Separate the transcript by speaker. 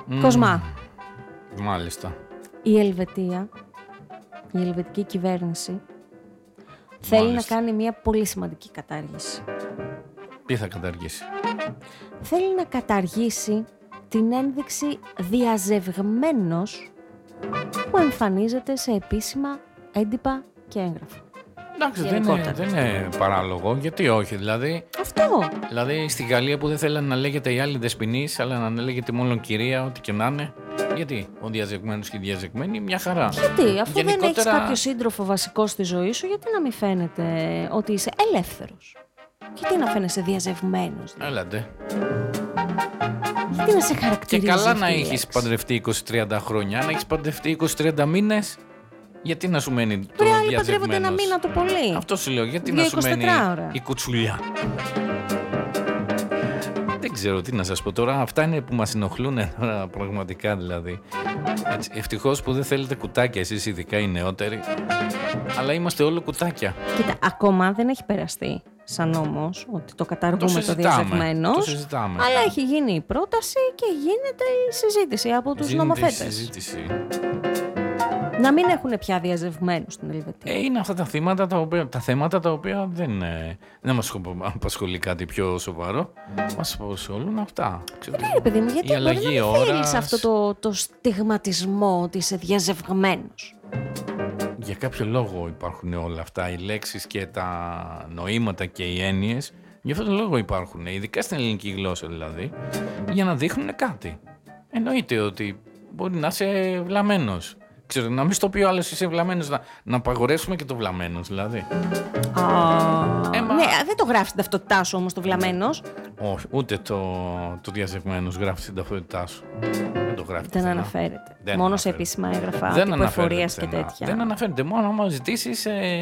Speaker 1: Κοσμά.
Speaker 2: Μάλιστα.
Speaker 1: Η Ελβετία, η ελβετική κυβέρνηση θέλει να κάνει μια πολύ σημαντική κατάργηση.
Speaker 2: Τι θα καταργήσει?
Speaker 1: Θέλει να καταργήσει την ένδειξη διαζευγμένος που εμφανίζεται σε επίσημα έντυπα και έγγραφα.
Speaker 2: Εντάξει, δεν είναι παράλογο. Γιατί όχι, δηλαδή.
Speaker 1: Αυτό.
Speaker 2: Δηλαδή στη Γαλλία που δεν θέλανε να λέγεται η άλλη δεσποινής, αλλά να λέγεται μόνο κυρία, ό,τι και να είναι. Γιατί ο διαζευγμένος και η διαζευγμένη, μια χαρά.
Speaker 1: Γιατί, αφού δεν έχεις κάποιο σύντροφο βασικό στη ζωή σου, γιατί να μην φαίνεται ότι είσαι ελεύθερος? Γιατί να φαίνεσαι διαζευγμένος?
Speaker 2: Έλατε.
Speaker 1: Γιατί να σε χαρακτηρίζει?
Speaker 2: Και καλά να έχεις παντρευτεί 20-30 χρόνια. Αν έχεις παντρευτεί 20-30 μήνες, γιατί να σου μένει το διαζευγμένος?
Speaker 1: Άλλοι παντρεύονται ένα μήνα το πολύ.
Speaker 2: Αυτό σου λέω, γιατί να σου μένει η κουτσουλιά? Δεν ξέρω τι να σας πω τώρα. Αυτά είναι που μας ενοχλούν τώρα, πραγματικά δηλαδή. Ευτυχώς που δεν θέλετε κουτάκια εσείς, ειδικά οι νεότεροι. Αλλά είμαστε όλο κουτάκια.
Speaker 1: Κοίτα, ακόμα δεν έχει περαστεί σαν νόμος ότι το καταργούμε το διαζευγμένο.
Speaker 2: Το συζητάμε.
Speaker 1: Αλλά έχει γίνει η πρόταση και γίνεται η συζήτηση από τους νομοθέτες. Να μην έχουν πια διαζευγμένους στην Ελβετία.
Speaker 2: Είναι αυτά τα θέματα τα οποία δεν μας απασχολεί κάτι πιο σοβαρό. Μας απασχολούν αυτά.
Speaker 1: Ναι, παιδί μου, γιατί μπορεί να μην θέλεις αυτό το στιγματισμό ότι είσαι διαζευγμένος.
Speaker 2: Για κάποιο λόγο υπάρχουν όλα αυτά, οι λέξεις και τα νοήματα και οι έννοιες. Για αυτόν τον λόγο υπάρχουν, ειδικά στην ελληνική γλώσσα δηλαδή, για να δείχνουν κάτι. Εννοείται ότι μπορεί να είσαι βλαμμένος. Ξέρω, να μην στο πει ο άλλος είσαι βλαμμένος, να απαγορεύσουμε και το βλαμμένος δηλαδή.
Speaker 1: Ναι, δεν το γράφει στην ταυτότητά σου όμως το βλαμμένος.
Speaker 2: Όχι, ούτε το διαζευγμένος γράφει στην ταυτότητά σου. Δεν το γράφει.
Speaker 1: Δεν αναφέρεται. Μόνο σε επίσημα έγγραφα τυποεφορίας και τέτοια.
Speaker 2: Δεν αναφέρεται. Μόνο άμα ζητήσεις